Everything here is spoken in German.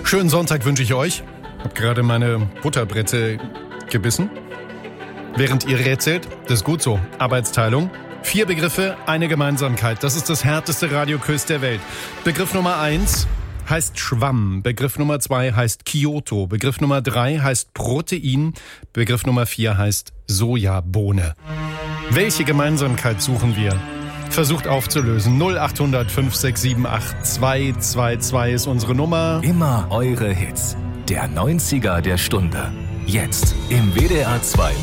Schönen Sonntag wünsche ich euch. Hab gerade meine Butterbrette gebissen. Während ihr rätselt, das ist gut so. Arbeitsteilung. 4 Begriffe, eine Gemeinsamkeit. Das ist das härteste Radioquiz der Welt. Begriff Nummer 1 heißt Schwamm. Begriff Nummer 2 heißt Kyoto. Begriff Nummer 3 heißt Protein. Begriff Nummer 4 heißt Sojabohne. Welche Gemeinsamkeit suchen wir? Versucht aufzulösen. 0800 5678 222 ist unsere Nummer. Immer eure Hits. Der 90er der Stunde. Jetzt im WDR 2